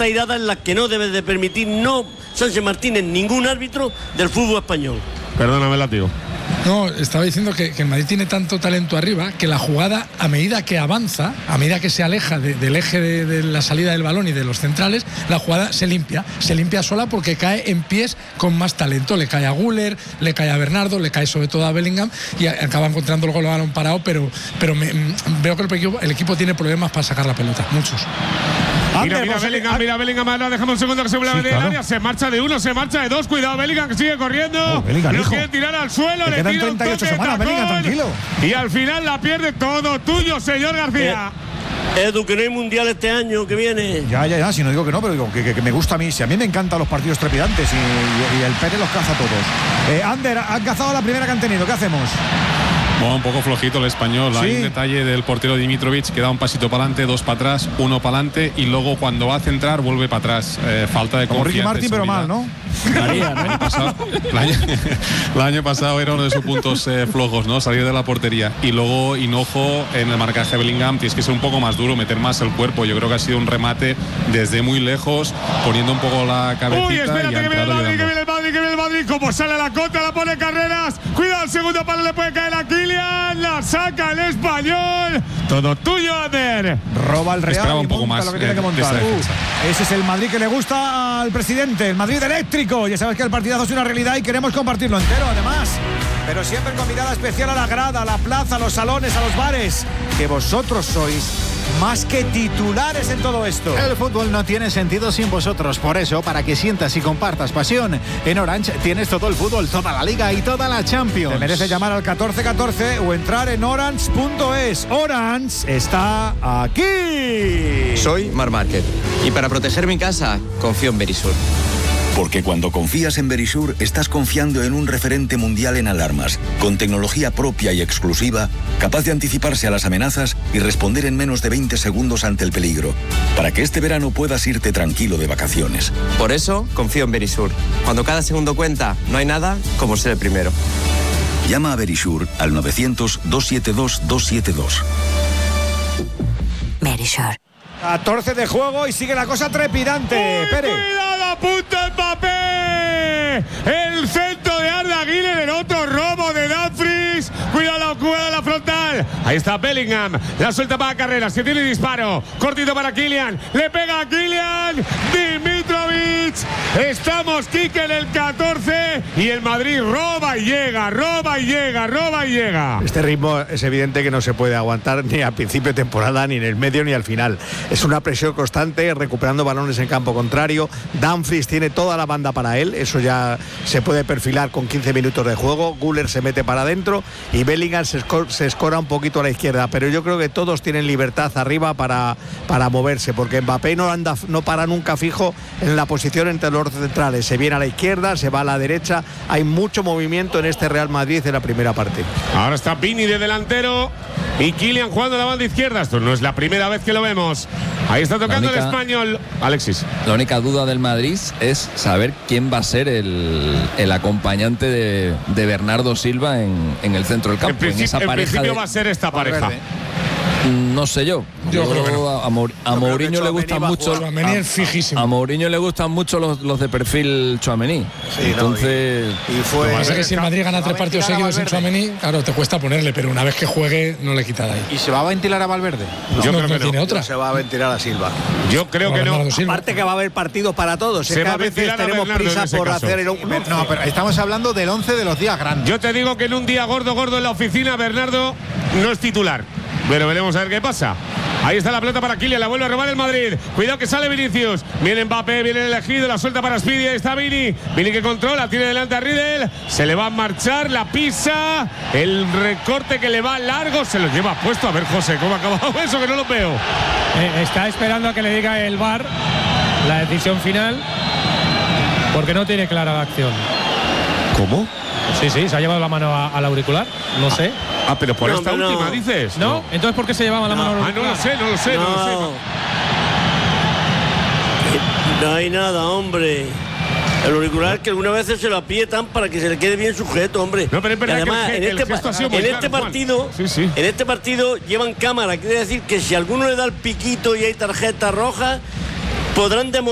tairadas en las que no debe de permitir Sánchez Martínez ningún árbitro del fútbol español. Perdóname, látigo. No, estaba diciendo que el Madrid tiene tanto talento arriba que la jugada, a medida que avanza, a medida que se aleja del eje de la salida del balón y de los centrales, la jugada se limpia sola porque cae en pies con más talento. Le cae a Güler, le cae a Bernardo, le cae sobre todo a Bellingham y acaba encontrando el gol a balón parado, pero veo que el equipo tiene problemas para sacar la pelota, muchos. Mira Bellingham, ahora dejamos un segundo que se vuelve a meter el área, se marcha de uno, se marcha de dos, cuidado Bellingham que sigue corriendo, lo quiere tirar al suelo, le tira un 38 semanas, Bellingham, tranquilo. Y al final la pierde. Todo tuyo, señor García. Edu, que no hay mundial este año que viene. Ya, si no digo que no, pero digo que me gusta a mí. Si a mí me encantan los partidos trepidantes y el Pérez los caza a todos. Ander, han cazado la primera que han tenido, ¿qué hacemos? Bueno, un poco flojito el español. Sí. Hay un detalle del portero Dimitrovic que da un pasito para adelante, dos para atrás, uno para adelante y luego cuando va a centrar vuelve para atrás. Falta de como confianza. Ricky Martin, pero mal, ¿no? El año pasado era uno de sus puntos flojos, ¿no? Salir de la portería. Y luego Hinojo en el marcaje de Bellingham. Tienes que ser un poco más duro, meter más el cuerpo. Yo creo que ha sido un remate desde muy lejos, poniendo un poco la cabecita. Uy, espérate, que viene el Madrid, como sale la cota, la pone Carreras. Cuidado, el segundo palo le puede caer a Kylian. La saca el español. Todo tuyo, Ander. Roba el Real. Esperaba un poco más lo que tiene que montar. Ese es el Madrid que le gusta al presidente, el Madrid eléctrico. Ya sabes que el partidazo es una realidad y queremos compartirlo entero, además. Pero siempre con mirada especial a la grada, a la plaza, a los salones, a los bares. Que vosotros sois más que titulares en todo esto. El fútbol no tiene sentido sin vosotros. Por eso, para que sientas y compartas pasión, en Orange tienes todo el fútbol, toda la Liga y toda la Champions. Te merece llamar al 1414 o entrar en orange.es. Orange está aquí. Soy Mar Márquez y para proteger mi casa confío en Verisur. Porque cuando confías en Verisur, estás confiando en un referente mundial en alarmas, con tecnología propia y exclusiva, capaz de anticiparse a las amenazas y responder en menos de 20 segundos ante el peligro, para que este verano puedas irte tranquilo de vacaciones. Por eso confío en Verisur. Cuando cada segundo cuenta, no hay nada como ser el primero. Llama a Verisur al 900-272-272. Verisur. 14 de juego y sigue la cosa trepidante. Pérez. ¡Cuidado, apunta Mbappé! El centro de Arda Güler, el otro robo de Dumfries. Cuidado la frontal. Ahí está Bellingham. La suelta para Carreras, que tiene disparo. Cortito para Kylian. Le pega a Kylian. Dimitrovic. Estamos, Quique, en el 14. Y el Madrid roba y llega. Este ritmo es evidente que no se puede aguantar ni al principio de temporada, ni en el medio, ni al final. Es una presión constante, recuperando balones en campo contrario. Dumfries tiene toda la banda para él. Eso ya se puede perfilar con 15 minutos de juego. Güler se mete para adentro y Bellingham se escora un poquito a la izquierda. Pero yo creo que todos tienen libertad arriba para moverse, porque Mbappé no para nunca fijo en la posición entre los centrales. Se viene a la izquierda, se va a la derecha. Hay mucho movimiento en este Real Madrid en la primera parte. Ahora está Vini de delantero y Kylian jugando a la banda izquierda. Esto no es la primera vez que lo vemos. Ahí está tocando el español. Alexis. La única duda del Madrid es saber quién va a ser el acompañante de Bernardo Silva en el centro del campo. En principio va a ser esta pareja. No sé yo. Yo creo que no. A Mourinho le gustan mucho. Tchouaméni es fijísimo. A Mourinho le gustan mucho los de perfil Tchouaméni. Sí, entonces. Lo que pasa es que si el Madrid gana 3 partidos seguidos en Tchouaméni, claro, te cuesta ponerle, pero una vez que juegue, no le quita de ahí. ¿Y se va a ventilar a Valverde? Yo creo que tiene no. otra. Se va a ventilar a Silva. Yo creo que no. Aparte que va a haber partidos para todos. Se va a veces a tenemos Bernardo prisa en ese por caso. hacer el. No, pero estamos hablando del 11 de los días grandes. Yo te digo que en un día gordo en la oficina, Bernardo no es titular. Pero veremos a ver qué pasa. Ahí está la pelota para Kylian, la vuelve a robar el Madrid. Cuidado que sale Vinicius. Viene Mbappé, viene el elegido, la suelta para Speedy. Ahí está Vini. Vini que controla, tiene delante a Riedel. Se le va a marchar, la pisa. El recorte que le va largo, se lo lleva puesto. A ver, José, ¿cómo ha acabado eso? Que no lo veo. Está esperando a que le diga el VAR la decisión final, porque no tiene clara la acción. ¿Cómo? Sí, se ha llevado la mano al auricular, no sé. Pero por esta última dices. ¿No? Entonces, ¿por qué se llevaba la mano al auricular? No lo sé. No hay nada, hombre. El auricular que algunas veces se lo aprietan para que se le quede bien sujeto, hombre. No, pero es verdad, además, que el gesto ha sido muy claro, en este partido llevan cámara. Quiere decir que si alguno le da el piquito y hay tarjeta roja, podrán demorar